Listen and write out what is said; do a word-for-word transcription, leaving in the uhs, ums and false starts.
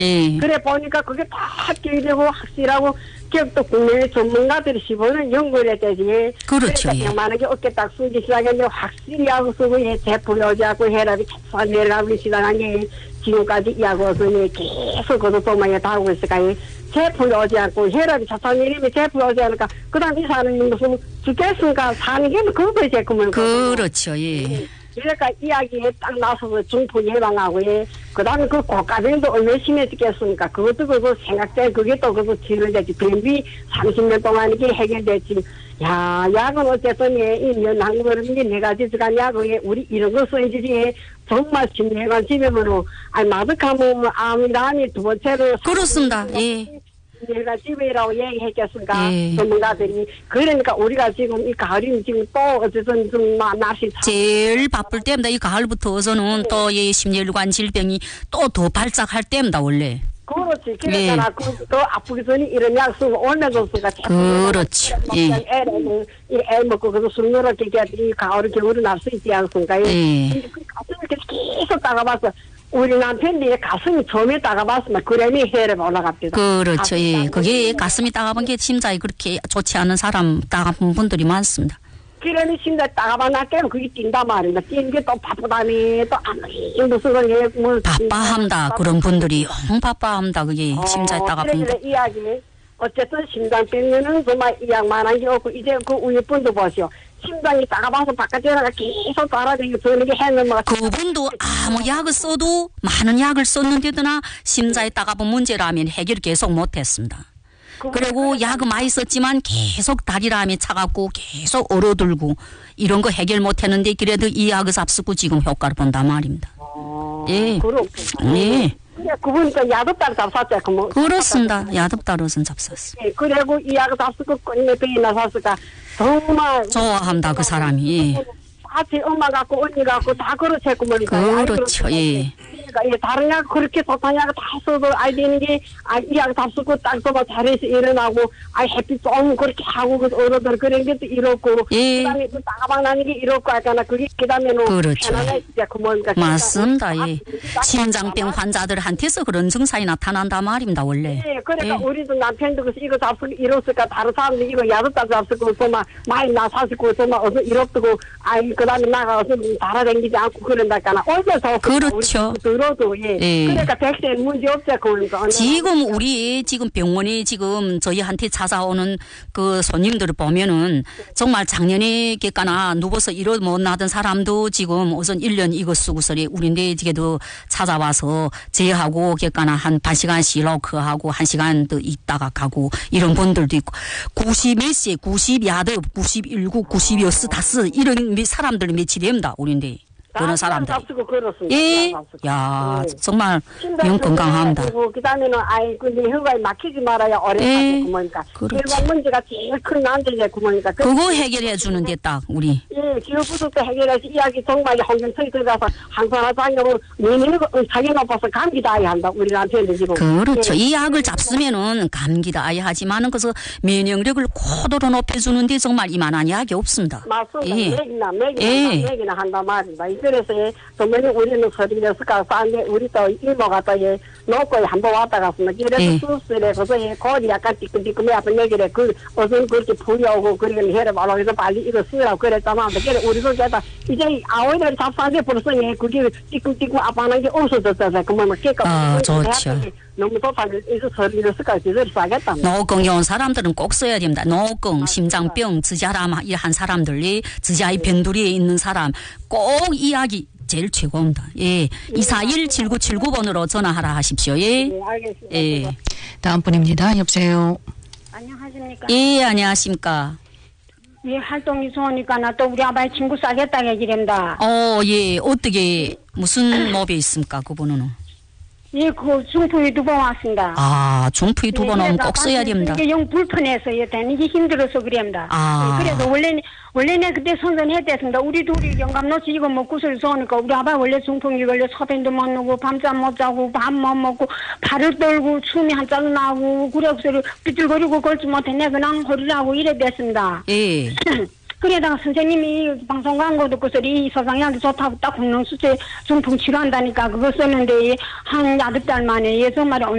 예. 그래 보니까 그게 다 합격되고 확실하고 기업도 국내 전문가들이 시보는 연구를 했다지. 그렇죠. 그러니까 예. 만약에 어깨 딱 쓰기 시작했는데 확실히 하고 쓰고 예, 제품이 어지하고 혈압이 계속 내려가기 시작한 게 지금까지 이하고서 계속 그것도 도망에 다 하고 있으니까 제품이 오지 않고 혈압이 자꾸 내리면 제품이 오지 않으니까 그 다음 이 사람이 무슨 죽겠으니까 사는 게 그거에 제품을 그렇죠. 예. 그러니까 이야기에 딱 나서서 중풍 예방하고 예. 그 다음에 그 고가병도 얼마나 심해지겠습니까. 그것도 그거 생각돼 그게 또 그거 치료되지. 변비 삼십 년 동안 이게 해결되지. 야, 약은 어쨌든 예, 이 연한 거를 이제 내가 지간 약을 우리 이런 거 써야지. 정말 심해간 집에면은 아니 마득하면 암이라니 두 번째로 그렇습니다. 예. 내가 집에라고 얘기했겠습니까? 예. 전문가들이. 그러니까 우리가 지금 이 가을이 지금 또 어쨌든 좀 날씨 제일 바쁠 때입니다. 이 가을부터서는 네. 또 이 심혈관 질병이 또 더 발작할 때입니다. 원래. 그렇지. 그러니까 예. 그, 더 아프기 전에 이런 약 쓰고 올면서 쓰가 그렇죠. 예. 애는 애 먹고 그래서 술 누렇게 이 가을 겨울에 날 수 있지 않습니까? 예. 그 가슴을 계속 따가봤어. 우리 남편이 가슴이 처음에 따가봤으면 그램이 혈압이 올라갑니다. 그렇죠. 예. 그게 가슴이 따가본 게 심장이 그렇게 좋지 않은 사람 따가본 분들이 많습니다. 그러니 심장 따가봐나 깨면 그게 뛴단 말입니다. 뛰는 게 또 바쁘다니 또 아무리 무슨 걸 뭐 바빠합니다. 그런 분들이 영 바빠합니다. 그게 어, 심장이 따가본 그래, 그래, 이야기. 어쨌든 심장병에는 정말 이 양만한 게 없고 이제 그 우리 분도 보시오. 심장이 따가봐서 바깥에 나가 계속 따라다니고 저는 게 해는 뭐 그분도 아무 약을 써도 많은 약을 썼는데도나 심장이 따가본 문제라면 해결 계속 못했습니다. 그리고 약을 많이 썼지만 계속 다리람이 차갑고 계속 얼어들고 이런 거 해결 못했는데 그래도 이 약을 잡수고 지금 효과를 본단 말입니다. 어, 예. 그렇구나. 예. 그분이 야도따로 잡쌌죠. 그 뭐. 그렇습니다. 야도따로선 잡쌌어. 예. 그리고 이 약을 잡수고 끝내 병이 나섰을까 정말 좋아합니다. 그 사람이. 예. 같이 엄마 갖고 언니 갖고 다 그렇지 했고 뭐니까. 그렇죠. 예. 그러니까 예, 다른 약 그렇게 좋다는 약을 다 써도 아이 되는 게 아, 이 약 다 쓰고 딱 써봐 잘해서 일어나고 아 햇빛 좀 그렇게 하고 그 얼어들 그런 게 또 이렇고 예. 그다음에 또 따가방 나는 게 이렇고 하잖아. 그게 그다음에는 그렇죠. 진짜 그 뭐니까 맞습니다. 예. 심장병 환자들한테서 그런 증상이 나타난단 말입니다. 원래. 예. 그러니까 예. 우리도 남편도 그래서 이거 잡수고 이렇을까 다른 사람들 이거 야도따 잡수고 또막 많이 나 사시고 또막 어서 이렇고 아이 그다음에 나가서 달아다니지 않고 그런다니까 얼마나 그렇죠. 들어도 예. 예. 그러니까 백신 문제 없죠. 그러니까 지금 우리 지금 병원에 지금 저희한테 찾아오는 그 손님들을 보면은 정말 작년에 겠거나 누워서 일어 못 나던 사람도 지금 우선 일 년 이거 쓰고서리 우리네 집에도 찾아와서 제하고 겠거나 한 반 시간씩 로크하고 한 시간 더 있다가 가고 이런 분들도 있고 구십 몇 세, 구십 야드, 구십일구, 구십여스 다스 이런 사람들이 며칠입니다. 우리네. 그런 사람들. 예. 야, 정말 영 건강합니다. 그다음에는 아이 근데 혈관이 막히지 말아야 오래 살고 그러니까. 혈관 문제가 제일 큰 난제제 그러니까. 그거 해결해 주는데 딱 우리. 예, 기업부터 해결해서 이야기 정말 환경청에 들어가서 항산화 장염을 내내는 거 자기 높아서 감기 다 아야 한다. 우리 남편들 지금. 그렇죠. 예. 이 약을 잡수면은 감기도 아야 하지만은 그래서 면역력을 고도로 높여주는데 정말 이만한 약이 없습니다. 맞습니다. 예. 맥이나 맥이나 예. 맥이나 한단 말입니다. 그래서 정말 우리는 서울에서가 싸는데 우리 또 이모가 또 예, 노고에 한번 왔다 갔습니다. 그래서 예. 수술에 가서 예, 골이 약간 띠끔띠끔해 아픈 얘기를 그 어선 그렇게 풀려오고 그리고 혈압 올라가서 빨리 이거 쓰라고 그랬잖아. 그래 우리도 제가 이제 아오이를 잡사는데 벌써 예, 그게 띠끔띠끔 아파하는 게 없어졌잖아요. 그러면 깨끗. 아 좋죠. 너무 좋다고 이거 서울에서가 제대로 싸겠다. 노병이 온 사람들은 꼭 써야 됩니다. 노병, 심장병, 지자람 한 사람들이 지자의 변두리에 있는 사람 꼭 이야기 제일 최고입니다. 예. 이사일 칠구칠구 번으로 전화하라 하십시오. 예. 네, 알겠습니다. 예. 다음 분입니다. 여보세요. 안녕하십니까. 예, 안녕하십니까. 예, 활동이 좋으니까 나 또 우리 아바의 친구 싸겠다 얘기랍니다. 어, 예. 어떻게 무슨 법이 있습니까? 그분은? 예, 그 중풍이 두 번 왔습니다. 아, 중풍이 두 번 오면 꼭 써야 됩니다. 이게 영 불편해서 예, 다니기 힘들어서 그럽니다. 아. 예, 그래도 원래 원래는 그때 선전했댔습니다. 우리 둘이 영감노치 이거 먹고서 좋으니까 우리 아바 원래 중풍이 걸려 소변도 못 누고 밤잠 못 자고 밥 못 먹고 발을 떨고 숨이 한자로 나고 그래서 삐뚤거리고 걸지 못해 내 그냥 허리라고 이래 됐습니다. 예. 그래다가 선생님이 방송 광고 듣고서 이 소장님한테 좋다고 딱 공농수제 중풍 치료한다니까 그거 썼는데 한 여덟 달 만에 예 정말